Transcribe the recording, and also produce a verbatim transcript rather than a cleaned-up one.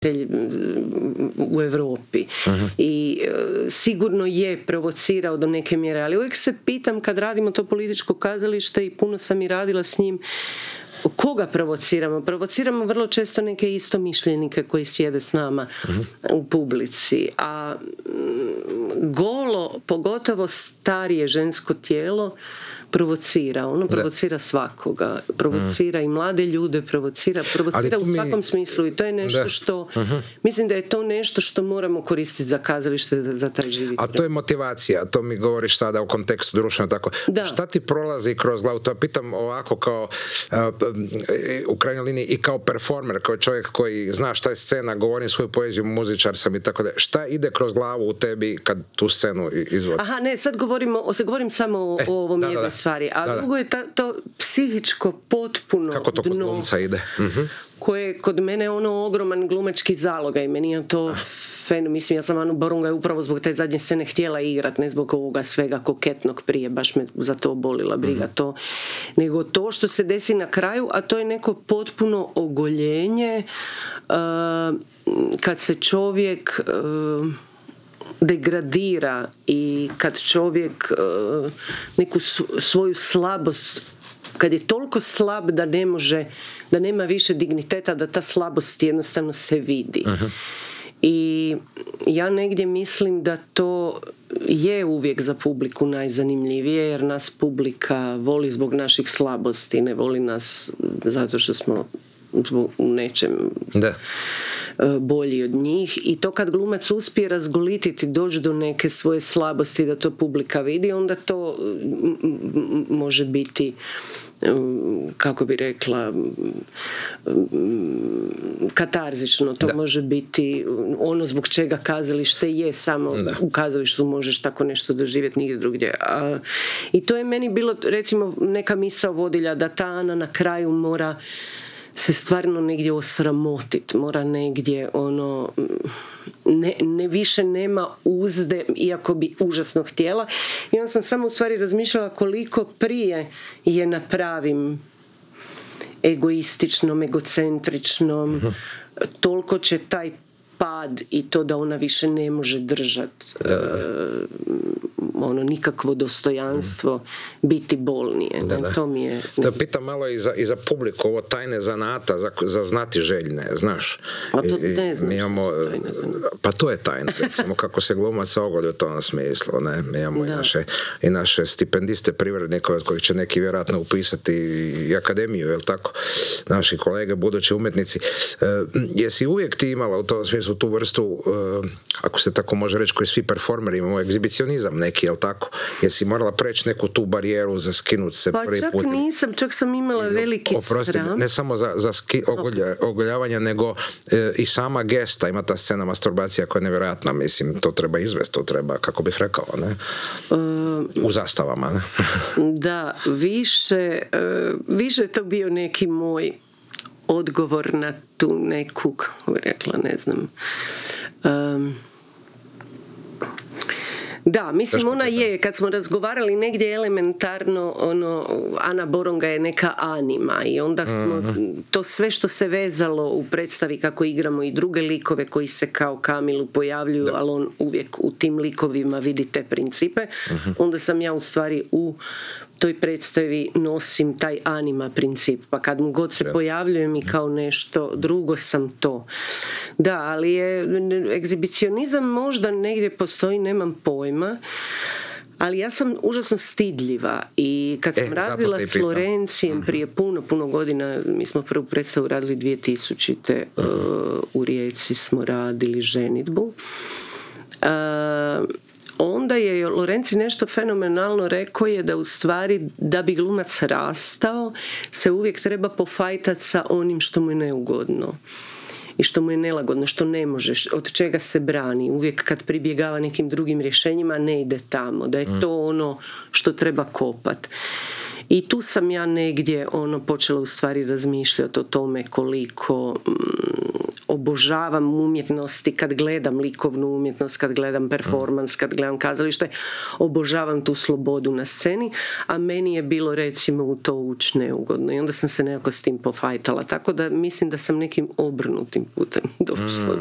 u Europi. Uh-huh. I e, sigurno je provocirao do neke mjere, ali uvijek se pitam kad radimo to političko kazalište i puno sam i radila s njim, koga provociramo? Provociramo vrlo često neke istomišljenike koji sjede s nama uh-huh. u publici, a golo, pogotovo starije žensko tijelo provocira, ono provocira da. svakoga, provocira mm. i mlade ljude, provocira, provocira u svakom mi... smislu i to je nešto da. što, uh-huh. mislim da je to nešto što moramo koristiti za kazalište, za taj živi. A to je motivacija, to mi govoriš sada u kontekstu društveno tako. Da. Šta ti prolazi kroz glavu? To pitam ovako kao uh, u krajnjoj liniji i kao performer, kao čovjek koji zna šta je scena, govorim svoju poeziju, muzičar sam i tako da. Šta ide kroz glavu u tebi kad tu scenu izvodiš? Aha, ne, sad govorimo, se govorim samo o, e, o ovom jednom stvari, a da, drugo je ta, to psihičko potpuno kako to kod dno, glumca ide? Uh-huh. koje kod mene je ono ogroman glumački zalogaj, meni je to fen, mislim, ja sam Anu Borongaj upravo zbog te zadnje scene htjela igrat, ne zbog ovoga svega koketnog prije, baš me za to bolila briga uh-huh. to, nego to što se desi na kraju, a to je neko potpuno ogoljenje uh, kad se čovjek uh, degradira i kad čovjek uh, neku su, svoju slabost, kad je toliko slab da ne može, da nema više digniteta, da ta slabost jednostavno se vidi. Uh-huh. I ja negdje mislim da to je uvijek za publiku najzanimljivije, jer nas publika voli zbog naših slabosti, ne voli nas zato što smo u nečem da. bolji od njih, i to kad glumac uspije razgolititi, doći do neke svoje slabosti da to publika vidi, onda to m- m- može biti, kako bi rekla, katarzično, to da. može biti ono zbog čega kazalište je, samo da. u kazalištu možeš tako nešto doživjeti, nigdje drugdje. A, i to je meni bilo, recimo, neka misao vodilja da ta Ana na kraju mora se stvarno negdje osramotit, mora negdje ono ne, ne više nema uzde, iako bi užasno htjela. I onda sam samo u stvari razmišljala koliko prije je napravim egoističnom, egocentričnom, uh-huh. toliko će taj pad i to da ona više ne može držati uh, ono nikakvo dostojanstvo mm. biti bolnije. Da, da. To mi je... Da pitam malo i za, i za publiku, ovo tajne zanata, za, za znati željne, znaš. A to ne znaš imamo, pa to je tajna, recimo, kako se glumac ogolje u tom smislu, ne? Mi imamo i naše, i naše stipendiste privrednike od kojih će neki vjerojatno upisati i akademiju, jel tako? Naši kolege, budući umjetnici. E, jesi uvijek ti imala u tom smislu tu vrstu, e, ako se tako može reći, koji svi performeri imamo, egzibicionizam neki, jel tako? Jesi morala preći neku tu barijeru za skinuti se pa prvi čak put? Pa čak nisam, čak sam imala veliki oprosti, sram. Ne samo za, za ski, ogolja, ogoljavanje, nego e, i sama gesta, ima ta scena masturbacija koja je nevjerojatna, mislim, to treba izvesti, to treba, kako bih rekao, ne? Uh, u zastavama, ne? Da, više, uh, više je to bio neki moj odgovor na tu neku, kako bih rekla, ne znam... Um, Da, mislim, ona je, kad smo razgovarali negdje elementarno, ono, Ana Boronga je neka anima i onda smo, mm-hmm. to sve što se vezalo u predstavi kako igramo i druge likove koji se kao Kamilu pojavljuju, da. ali on uvijek u tim likovima vidi te principe, mm-hmm. onda sam ja u stvari u toj predstavi nosim taj anima princip, pa kad mu god se yes. pojavljujem i kao nešto drugo sam to. Da, ali je egzibicionizam možda negdje postoji, nemam pojma, ali ja sam užasno stidljiva i kad sam e, radila s Lorencijem mm-hmm. prije puno, puno godina, mi smo prvu predstavu radili dvije tisućite Mm-hmm. Uh, u Rijeci smo radili ženidbu. Uh, onda je Lorenci nešto fenomenalno rekao, je da u stvari da bi glumac rastao se uvijek treba pofajtati sa onim što mu je neugodno i što mu je nelagodno, što ne možeš, od čega se brani. Uvijek kad pribjegava nekim drugim rješenjima ne ide tamo, da je to ono što treba kopat. I tu sam ja negdje ono počela u stvari razmišljati o tome koliko mm, obožavam umjetnosti kad gledam likovnu umjetnost, kad gledam performans, kad gledam kazalište, obožavam tu slobodu na sceni, a meni je bilo recimo u to ući neugodno i onda sam se nekako s tim pofajtala, tako da mislim da sam nekim obrnutim putem došla